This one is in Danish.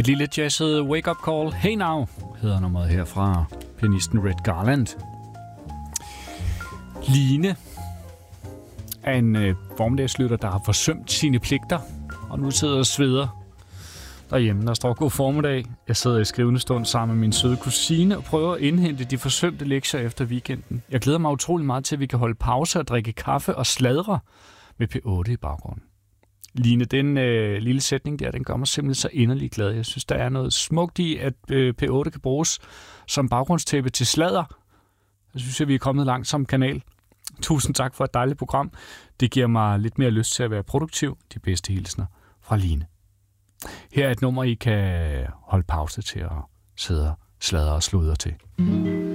Et lille jazzet wake-up call. Hey Now hedder nummeret her fra pianisten Red Garland. Line er en formiddagslytter, der har forsømt sine pligter, og nu sidder og sveder derhjemme. Der står god formiddag. Jeg sidder i skrivende stund sammen med min søde kusine og prøver at indhente de forsømte lektier efter weekenden. Jeg glæder mig utrolig meget til, at vi kan holde pause og drikke kaffe og sladre med P8 i baggrunden. Line, den lille sætning der, den gør mig simpelthen så inderligt glad. Jeg synes, der er noget smukt i, at P8 kan bruges som baggrundstæppe til sladder. Jeg synes, at vi er kommet langt som kanal. Tusind tak for et dejligt program. Det giver mig lidt mere lyst til at være produktiv. De bedste hilsner fra Line. Her er et nummer, I kan holde pause til at sidde og sladre og sludre til.